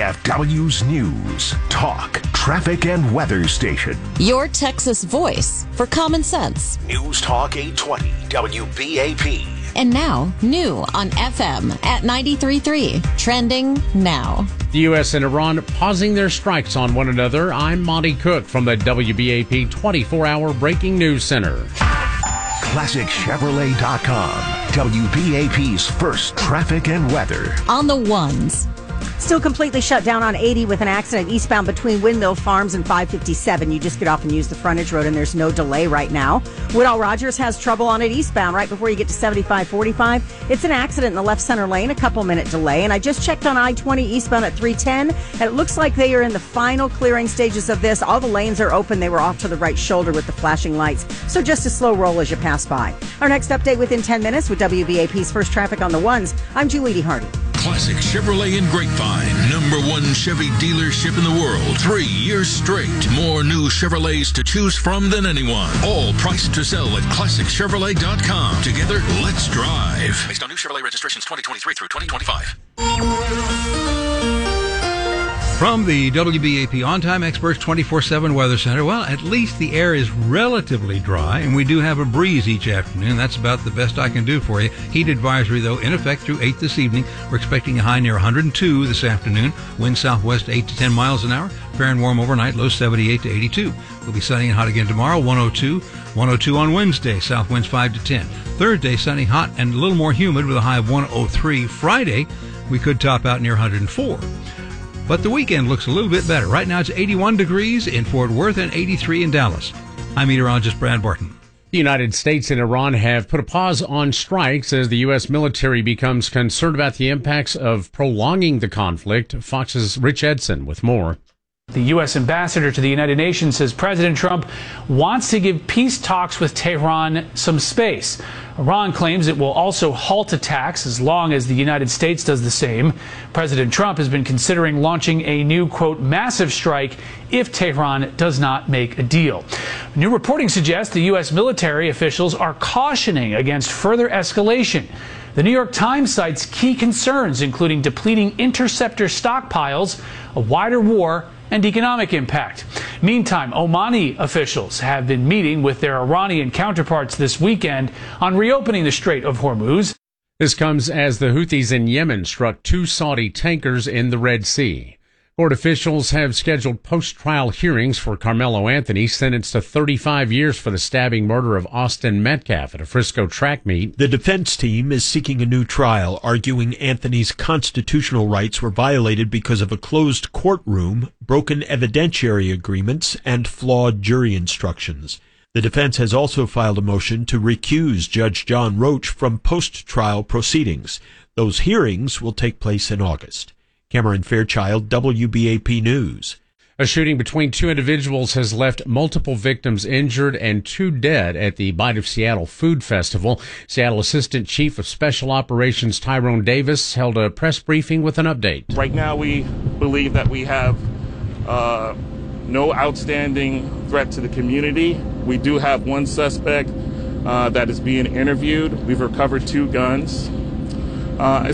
DFW's News, Talk, Traffic, and Weather Station. Your Texas voice for common sense. News Talk 820 WBAP. And now, new on FM at 93.3. Trending now. The U.S. and Iran pausing their strikes on one another. I'm Monty Cook from the WBAP 24-hour Breaking News Center. ClassicChevrolet.com. WBAP's first traffic and weather. On the ones. Still completely shut down on 80 with an accident eastbound between Windmill Farms and 557. You just get off and use the frontage road, and there's no delay right now. Woodall Rogers has trouble on it eastbound right before you get to 7545. It's an accident in the left center lane, a couple-minute delay. And I just checked on I-20 eastbound at 310, and it looks like they are in the final clearing stages of this. All the lanes are open. They were off to the right shoulder with the flashing lights. So just a slow roll as you pass by. Our next update within 10 minutes with WBAP's first traffic on the ones. I'm Julie Hardy. Classic Chevrolet in Grapevine. #1 Chevy dealership in the world. 3 years straight. More new Chevrolets to choose from than anyone. All priced to sell at ClassicChevrolet.com. Together, let's drive. Based on new Chevrolet registrations 2023 through 2025. From the WBAP On-Time Experts 24/7 Weather Center, well, at least the air is relatively dry, and we do have a breeze each afternoon. That's about the best I can do for you. Heat advisory, though, in effect through 8 this evening. We're expecting a high near 102 this afternoon. Wind southwest 8 to 10 miles an hour. Fair and warm overnight, low 78 to 82. We'll be sunny and hot again tomorrow, 102 on Wednesday, south winds 5 to 10. Thursday, sunny, hot, and a little more humid with a high of 103. Friday, we could top out near 104. But the weekend looks a little bit better. Right now it's 81 degrees in Fort Worth and 83 in Dallas. I'm meteorologist Brad Barton. The United States and Iran have put a pause on strikes as the U.S. military becomes concerned about the impacts of prolonging the conflict. Fox's Rich Edson with more. The U.S. ambassador to the United Nations says President Trump wants to give peace talks with Tehran some space. Iran claims it will also halt attacks as long as the United States does the same. President Trump has been considering launching a new, quote, massive strike if Tehran does not make a deal. New reporting suggests the U.S. military officials are cautioning against further escalation. The New York Times cites key concerns, including depleting interceptor stockpiles, a wider war, and economic impact. Meantime, Omani officials have been meeting with their Iranian counterparts this weekend on reopening the Strait of Hormuz. This comes as the Houthis in Yemen struck 2 Saudi tankers in the Red Sea. Court officials have scheduled post-trial hearings for Carmelo Anthony, sentenced to 35 years for the stabbing murder of Austin Metcalf at a Frisco track meet. The defense team is seeking a new trial, arguing Anthony's constitutional rights were violated because of a closed courtroom, broken evidentiary agreements, and flawed jury instructions. The defense has also filed a motion to recuse Judge John Roach from post-trial proceedings. Those hearings will take place in August. Cameron Fairchild, WBAP News. A shooting between 2 individuals has left multiple victims injured and 2 dead at the Bite of Seattle Food Festival. Seattle Assistant Chief of Special Operations Tyrone Davis held a press briefing with an update. Right now we believe that we have no outstanding threat to the community. We do have 1 suspect that is being interviewed. We've recovered 2 guns.